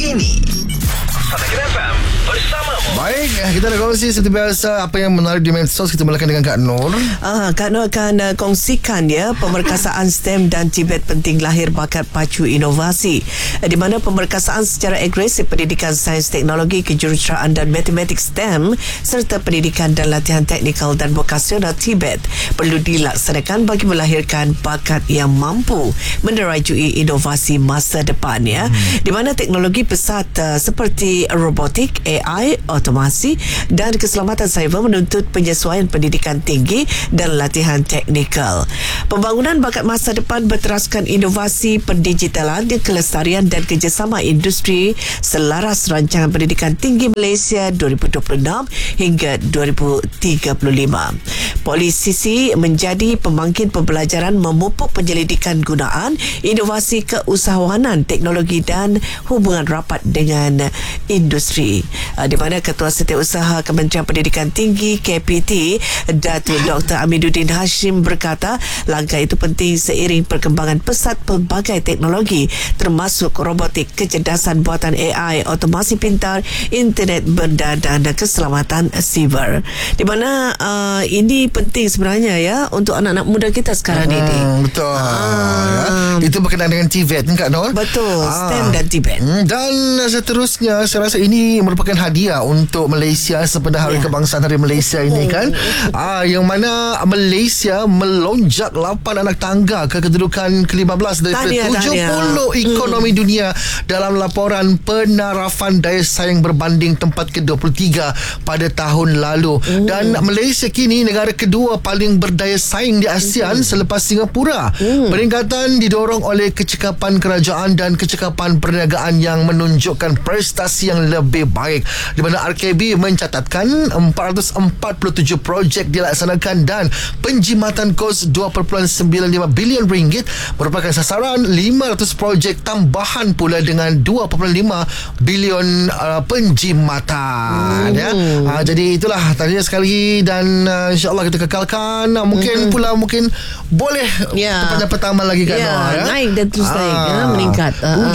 ini. Suara FM bersamamu. Baik, kita nak kongsi seperti biasa apa yang menarik di medsos. Kita mulakan dengan Kak Nur. Kak Nur akan kongsikan pemerkasaan STEM dan Tibet penting lahir bakat pacu inovasi, di mana pemerkasaan secara agresif pendidikan sains teknologi, kejuruteraan dan matematik STEM serta pendidikan dan latihan teknikal dan vokasional Tibet perlu dilaksanakan bagi melahirkan bakat yang mampu menerajui inovasi masa depan di mana teknologi pesat seperti robotik, AI, otomasi dan keselamatan cyber menuntut penyesuaian pendidikan tinggi dan latihan teknikal. Pembangunan bakat masa depan berteraskan inovasi pendigitalan, kelestarian dan kerjasama industri selaras rancangan pendidikan tinggi Malaysia 2026 hingga 2035. Polisisi menjadi pembangkit pembelajaran memupuk penyelidikan gunaan inovasi keusahawanan teknologi dan hubungan rapat dengan industri, di mana Ketua Setiausaha Kementerian Pendidikan Tinggi KPT Datuk Dr. Amiduddin Hashim berkata langkah itu penting seiring perkembangan pesat pelbagai teknologi termasuk robotik, kecerdasan buatan AI, otomasi pintar, internet benda dan keselamatan siber, di mana ini penting sebenarnya untuk anak-anak muda kita sekarang ini. Betul. Itu berkenaan dengan Tibet Kak Nur. Betul, STEM dan Tibet. Dan seterusnya saya rasa ini merupakan hadiah untuk Malaysia sempena Hari Kebangsaan Hari Malaysia ini kan. Yang mana Malaysia melonjak 8 anak tangga ke kedudukan ke-15 daripada 70 ekonomi dunia dalam laporan penarafan daya saing berbanding tempat ke-23 pada tahun lalu. Dan Malaysia kini negara kedua paling berdaya saing di ASEAN selepas Singapura. Peningkatan didorong oleh kecekapan kerajaan dan kecekapan perniagaan yang menunjukkan prestasi yang lebih baik, di mana RKB mencatatkan 447 projek dilaksanakan dan penjimatan kos 2.95 bilion ringgit merupakan sasaran 500 projek tambahan pula dengan 2.5 bilion penjimatan. Jadi itulah tadinya sekali dan insyaAllah kita kekalkan. Mungkin boleh tempat pertama lagi kan. Naik dan terus naik meningkat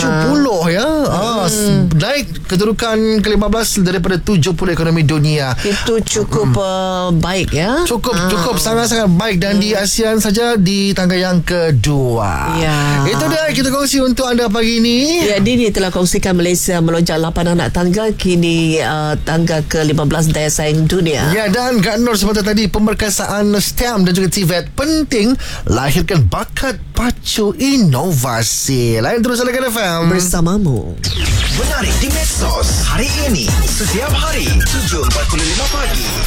70 naik kedudukan ke-15 daripada 70 ekonomi dunia. Itu cukup baik Cukup sangat-sangat baik dan di ASEAN saja di tangga yang kedua. Itu dia kita kongsi untuk anda pagi ini. Dini telah kongsikan Malaysia melonjak 8 anak tangga kini tangga ke-15 daya saing dunia. Dan Kak Nur seperti tadi, pemerkasaan STEM dan juga Tibet penting lahirkan bakat pacu inovasi. Lain terus Suara FM bersamamu. Menarik di medsos hari ini setiap hari 7.45 pagi.